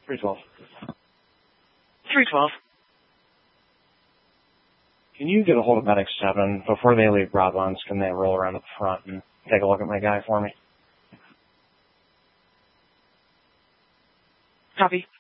312. 312. Can you get a hold of Medic 7 before they leave Broadlands? Can they roll around up front and take a look at my guy for me? Copy.